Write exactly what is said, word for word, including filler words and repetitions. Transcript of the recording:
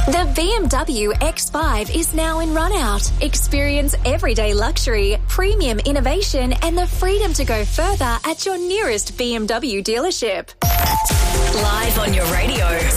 The B M W X five is now in run-out. Experience everyday luxury, premium innovation and the freedom to go further at your nearest B M W dealership. Live on your radio.